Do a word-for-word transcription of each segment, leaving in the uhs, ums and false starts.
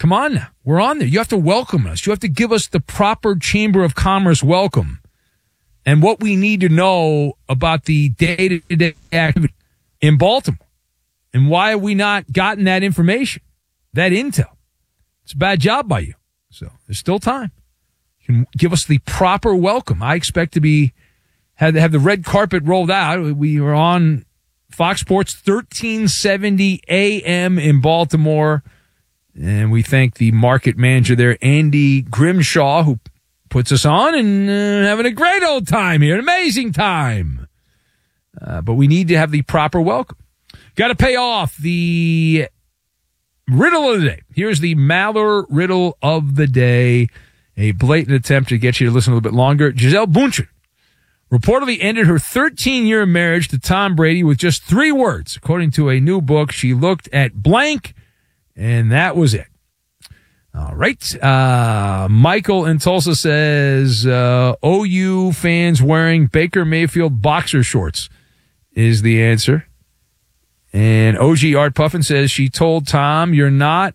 Come on now. We're on there. You have to welcome us. You have to give us the proper Chamber of Commerce welcome and what we need to know about the day-to-day activity in Baltimore. And why have we not gotten that information, that intel? It's a bad job by you. So there's still time. You can give us the proper welcome. I expect to be have, have the red carpet rolled out. We were on Fox Sports thirteen seventy A M in Baltimore. And we thank the market manager there, Andy Grimshaw, who puts us on and uh, having a great old time here, an amazing time. Uh, but we need to have the proper welcome. Got to pay off the riddle of the day. Here's the Maller riddle of the day, a blatant attempt to get you to listen a little bit longer. Gisele Bündchen reportedly ended her thirteen-year marriage to Tom Brady with just three words. According to a new book, she looked at blank, and that was it. All right. Uh, Michael in Tulsa says, uh, O U fans wearing Baker Mayfield boxer shorts is the answer. And O G Art Puffin says she told Tom, you're not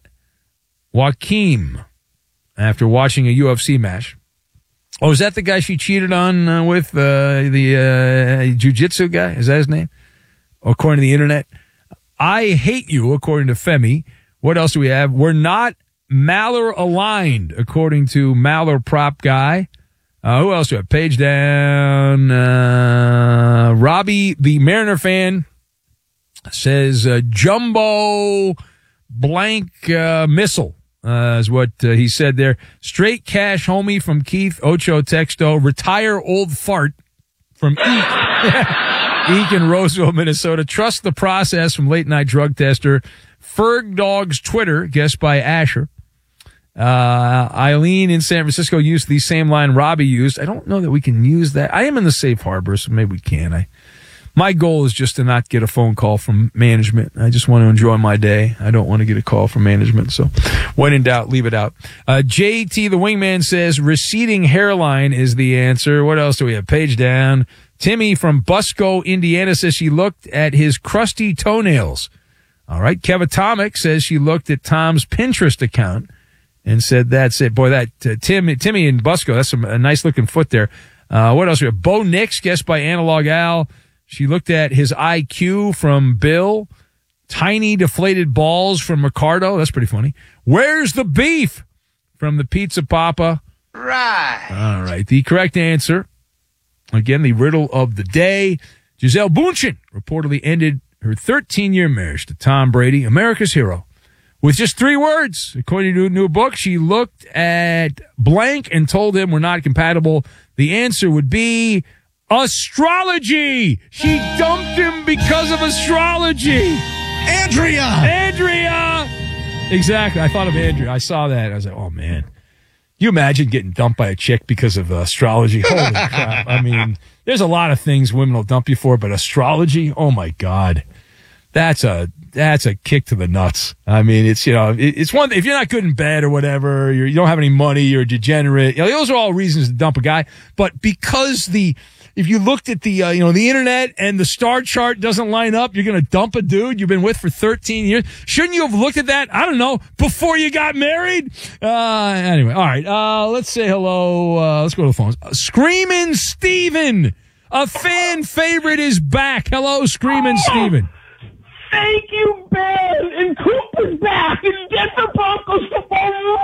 Joaquim after watching a U F C match. Oh, is that the guy she cheated on uh, with, uh, the uh, jiu-jitsu guy? Is that his name? According to the internet. I hate you, according to Femi. What else do we have? We're not Maller aligned, according to Maller prop guy. Uh, who else do we have? Page down. Uh, Robbie, the Mariner fan, says uh, jumbo blank uh, missile uh, is what uh, he said there. Straight cash homie from Keith Ocho Texto. Retire old fart from Eek. Eek in Roseville, Minnesota. Trust the process from late night drug tester. Ferg Dog's Twitter, guessed by Asher. Uh, Eileen in San Francisco used the same line Robbie used. I don't know that we can use that. I am in the safe harbor, so maybe we can. I, my goal is just to not get a phone call from management. I just want to enjoy my day. I don't want to get a call from management. So when in doubt, leave it out. Uh, J T, the wingman, says receding hairline is the answer. What else do we have? Page down. Timmy from Busco, Indiana says she looked at his crusty toenails. All right. Kevatomic says she looked at Tom's Pinterest account and said, that's it. Boy, that uh, Tim, Timmy and Busco, that's some, a nice looking foot there. Uh, what else? We have Bo Nix, guessed by Analog Al. She looked at his I Q from Bill. Tiny deflated balls from Ricardo. That's pretty funny. Where's the beef from the Pizza Papa? Right. All right. The correct answer, again, the riddle of the day. Gisele Bündchen reportedly ended her thirteen-year marriage to Tom Brady, America's hero, with just three words. According to a new book, she looked at blank and told him we're not compatible. The answer would be astrology. She dumped him because of astrology. Andrea. Andrea. Exactly. I thought of Andrea. I saw that. I was like, oh, man. You imagine getting dumped by a chick because of uh, astrology? Holy crap. I mean, there's a lot of things women will dump you for, but astrology? Oh, my God. That's a that's a kick to the nuts. I mean, it's, you know, it, it's one thing. If you're not good in bed or whatever, you're, you don't have any money, you're a degenerate. You know, those are all reasons to dump a guy. But because the, if you looked at the, uh, you know, the internet and the star chart doesn't line up, you're going to dump a dude you've been with for thirteen years. Shouldn't you have looked at that? I don't know, before you got married? Uh, anyway, all right. Uh, let's say hello. Uh, let's go to the phones. Uh, Screamin' Steven, a fan favorite, is back. Hello, Screamin' Steven. Thank you, Ben. And Cooper's back. And Denver Broncos football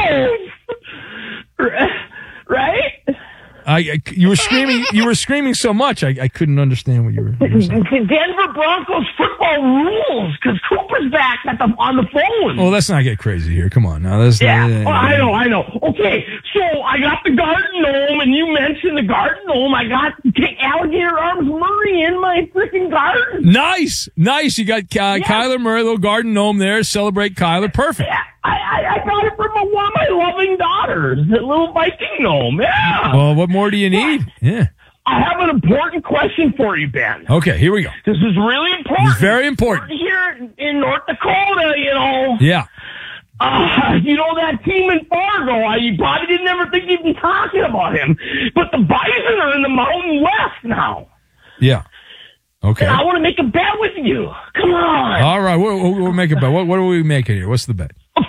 rules. Right? I, I, you were screaming. You were screaming so much, I, I couldn't understand what you were, you were saying. Denver Broncos football rules because Cooper's back at the, on the phone. Well, let's not get crazy here. Come on, now. That's yeah, not, well, I know, I know. Okay, so I got the Garden Gnome, and you mentioned the Garden Gnome. I got Alligator Arms Murray in my freaking garden. Nice, nice. You got uh, yeah. Kyler Murray, little Garden Gnome there. Celebrate Kyler. Perfect. Yeah. I, I, I got it from a, one of my loving daughters, the little Viking gnome. Yeah. Well, what more do you need? Yeah. I have an important question for you, Ben. Okay, here we go. This is really important. It's very important. We're here in North Dakota, you know. Yeah. Uh, you know that team in Fargo, I, you probably didn't ever think you'd be talking about him. But the Bison are in the Mountain West now. Yeah. Okay. And I want to make a bet with you. Come on. All right, we'll, we'll make a bet. What, what are we making here? What's the bet?